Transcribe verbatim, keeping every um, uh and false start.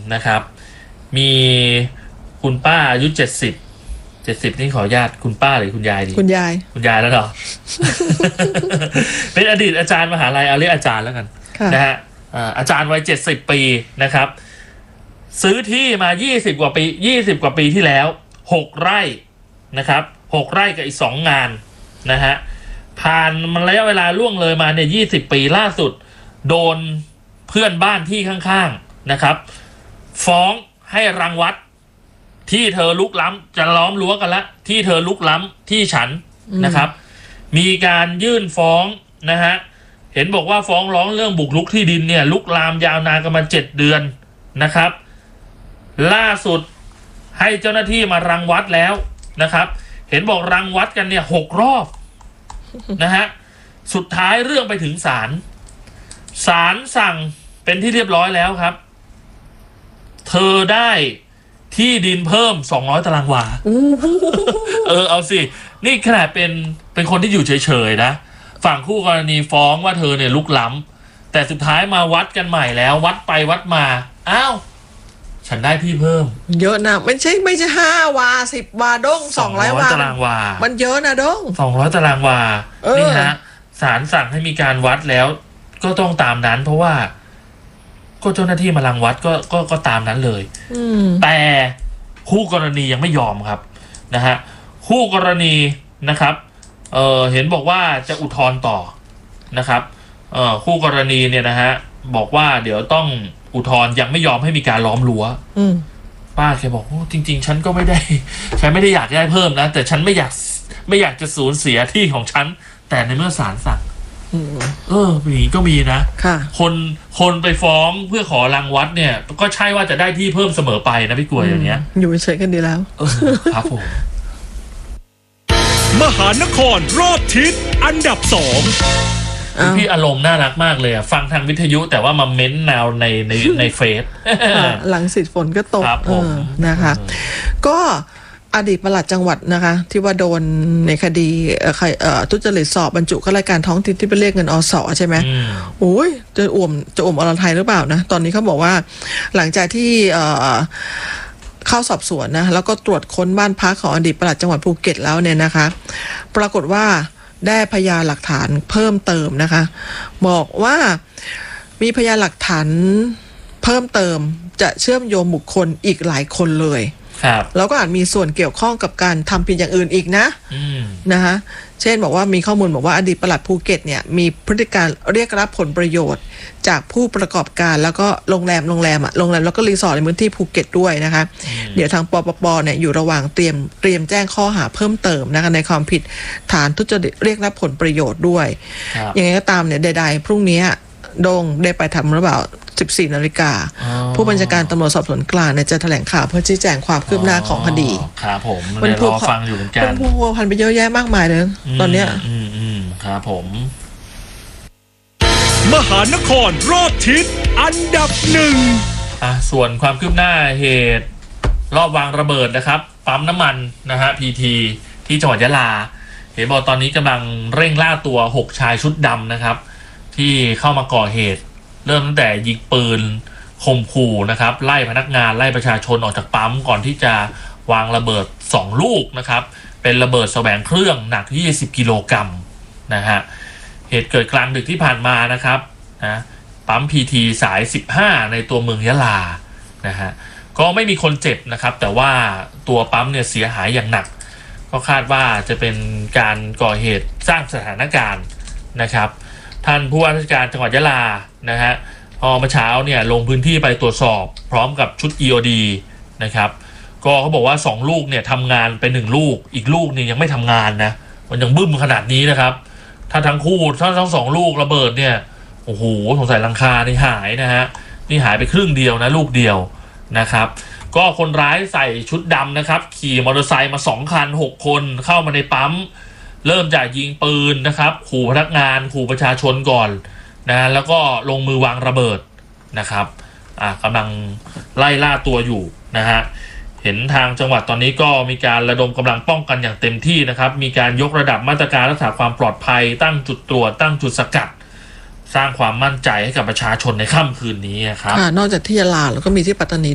นะครับมีคุณป้าอายุเจ็ดสิบเจ็ดสิบนี่ขออนุญาตคุณป้าหรือคุณยายดีคุณยายคุณยายแล้วเหรอ เป็นอดีตอาจารย์มหาลัยเอาเรียกอาจารย์แล้วกันนะฮะอาจารย์วัยเจ็ดสิบปีนะครับซื้อที่มายี่สิบกว่าปียี่สิบกว่าปีที่แล้วหกไร่นะครับหกไร่กับอีกสองงานนะฮะผ่านมันระยะเวลาล่วงเลยมาเนี่ยยี่สิบปีล่าสุดโดนเพื่อนบ้านที่ข้างๆนะครับฟ้องให้รังวัดที่เธอลุกล้ำจะล้อมรั้วกันละที่เธอลุกล้ำที่ฉันนะครับมีการยื่นฟ้องนะฮะเห็นบอกว่าฟ้องร้องเรื่องบุกรุกที่ดินเนี่ยลุกลามยาวนานกันมาเจ็ดเดือนนะครับล่าสุดให้เจ้าหน้าที่มารังวัดแล้วนะครับเห็นบอกรังวัดกันเนี่ยหกรอบนะฮะสุดท้ายเรื่องไปถึงศาลศาลสั่งเป็นที่เรียบร้อยแล้วครับเธอได้ที่ดินเพิ่มสองร้อยตารางวาเออเอาสินี่ขนาดเป็นเป็นคนที่อยู่เฉยๆนะฝั่งคู่กรณีฟ้องว่าเธอเนี่ยลุกล้ำแต่สุดท้ายมาวัดกันใหม่แล้ววัดไปวัดมาอ้าวฉันได้ที่เพิ่มเยอะนะไม่ใช่ไม่ใช่ห้าวาสิบวาด้งสองร้อยวาตารางวามันเยอะนะด้งสองร้อยตารางวานี่ฮะศาลสั่งให้มีการวัดแล้วก็ต้องตามนั้นเพราะว่าก็เจ้าหน้าที่มารังวัดก็ก็ก็ตามนั้นเลยแต่คู่กรณียังไม่ยอมครับนะฮะคู่กรณีนะครับเออเห็นบอกว่าจะอุทธรณ์ต่อนะครับเออคู่กรณีเนี่ยนะฮะบอกว่าเดี๋ยวต้องอุทธรณ์ยังไม่ยอมให้มีการล้อมรั้วป้าแกบอกจริงๆฉันก็ไม่ได้ฉันไม่ได้อยากได้เพิ่มนะแต่ฉันไม่อยากไม่อยากจะสูญเสียที่ของฉันแต่ในเมื่อศาลสั่งเอออย่างนี้ก็มีนะคนคนไปฟ้องเพื่อขอรังวัดเนี่ยก็ใช่ว่าจะได้ที่เพิ่มเสมอไปนะพี่กล้วยอย่างเนี้ยอยู่เฉยกันดีแล้วครับผมมหานครรอบทิศอันดับสองพี่อารมณ์น่ารักมากเลยอ่ะฟังทางวิทยุแต่ว่ามาเม้นแนวในในในเฟซหลังสิทธิ์ฝนก็ตกนะคะก็อดีตปลัดจังหวัดนะคะที่ว่าโดนในคดีทุจริตสอบบรรจุข้าราชการท้องถิ่นที่ไปเรียกเงินอสใช่ไหมโอ้ยจะอ่วมจะอ่วมอรไทยหรือเปล่านะตอนนี้เขาบอกว่าหลังจากที่เข้าสอบสวนนะแล้วก็ตรวจค้นบ้านพักของอดีตปลัดจังหวัดภูเก็ตแล้วเนี่ยนะคะปรากฏว่าได้พยานหลักฐานเพิ่มเติมนะคะบอกว่ามีพยานหลักฐานเพิ่มเติมจะเชื่อมโยงบุคคลอีกหลายคนเลยแล้วก็อาจมีส่วนเกี่ยวข้องกับการทำผิดอย่างอื่นอีกนะนะคะเช่นบอกว่ามีข้อมูลบอกว่าอดีตปลัดภูเก็ตเนี่ยมีพฤติการเรียกรับผลประโยชน์จากผู้ประกอบการแล้วก็โรงแรมโรงแรมอะโรงแรมแล้วก็รีสอร์ทในพื้นที่ภูเก็ตด้วยนะคะเดี๋ยวทางปปปเนี่ยอยู่ระหว่างเตรียมเตรียมแจ้งข้อหาเพิ่มเติมนะคะในความผิดฐานทุจริตเรียกรับผลประโยชน์ด้วยยังไงก็ตามเนี่ยใดๆพรุ่งนี้โดงได้ไปทำหรือเปล่าสิบสี่นาฬิกาผู้บัญชาการตำรวจสอบสวนกลางเนี่ยจะแถลงข่าวเพื่อชี้แจงความคืบหน้าของคดีครับผมมันรอฟังอยู่เหมือนกันมันพัวพันไปเยอะแยะมากมายเลยตอนเนี้ยอืมอืมครับผมมหานครรอบทิศอันดับหนึ่งอ่ะส่วนความคืบหน้าเหตุรอบวางระเบิดนะครับปั๊มน้ำมันนะฮะพีทีที่จังหวัดยะลาเห็นบอกตอนนี้กำลังเร่งล่าตัวหกชายชุดดำนะครับที่เข้ามาก่อเหตุเริ่มตั้งแต่ยิงปืนข่มขู่นะครับไล่พนักงานไล่ประชาชนออกจากปั๊มก่อนที่จะวางระเบิดสองลูกนะครับเป็นระเบิดแสวงเครื่องหนักยี่สิบกิโลกรัมนะฮะเหตุเกิดกลางดึกที่ผ่านมานะครับนะปั๊ม พี ที สายสิบห้าในตัวเมืองยะลานะฮะก็ไม่มีคนเจ็บนะครับแต่ว่าตัวปั๊มเนี่ยเสียหายอย่างหนักก็คาดว่าจะเป็นการก่อเหตุสร้างสถานการณ์นะครับท่านผู้ว่าราชการจังหวัดยะลานะฮะพอเมื่อเช้าเนี่ยลงพื้นที่ไปตรวจสอบพร้อมกับชุด อี โอ ดี นะครับก็เขาบอกว่าสองลูกเนี่ยทำงานไปหนึ่งลูกอีกลูกนี่ยังไม่ทำงานนะมันยังบึ้มขนาดนี้นะครับถ้าทั้งคู่ถ้าทั้งสองลูกระเบิดเนี่ยโอ้โหสงสัยหลังคานี่หายนะฮะนี่หายไปครึ่งเดียวนะลูกเดียวนะครับก็คนร้ายใส่ชุดดำนะครับขี่มอเตอร์ไซค์มาสองคันหกคนเข้ามาในปั๊มเริ่มจากยิงปืนนะครับขู่พนักงานขู่ประชาชนก่อนนะแล้วก็ลงมือวางระเบิดนะครับอ่ะกำลังไล่ล่าตัวอยู่นะฮะเห็นทางจังหวัดตอนนี้ก็มีการระดมกำลังป้องกันอย่างเต็มที่นะครับมีการยกระดับมาตรการรักษาความปลอดภัยตั้งจุดตรวจตั้งจุดสกัดสร้างความมั่นใจให้กับประชาชนในค่ำคืนนี้ครับนอกจากที่ยะลาแล้วก็มีที่ปัตตานี